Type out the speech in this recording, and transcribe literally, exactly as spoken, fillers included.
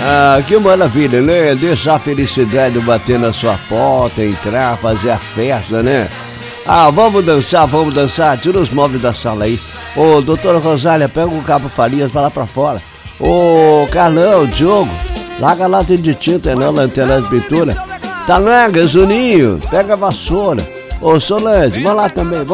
Ah, que maravilha, né? Deixar a felicidade bater na sua porta, entrar, fazer a festa, né? Ah, vamos dançar, vamos dançar. Tira os móveis da sala aí. Ô, doutora Rosália, pega o cabo Farias, vai lá pra fora. Ô, Carlão, Diogo, larga a lata de tinta, não, lanterna de pintura. Talanga, Zuninho, pega a vassoura. Ô, Solange, vai lá também.